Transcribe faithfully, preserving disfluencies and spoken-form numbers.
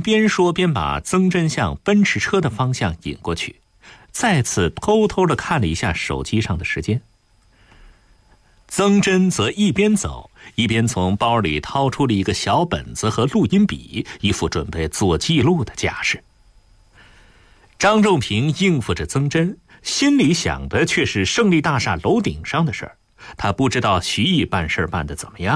边说边把曾真向奔驰车的方向引过去，再次偷偷地看了一下手机上的时间。曾真则一边走一边从包里掏出了一个小本子和录音笔，一副准备做记录的架势。张仲平应付着曾真，心里想的却是胜利大厦楼顶上的事儿。他不知道徐毅办事办得怎么样。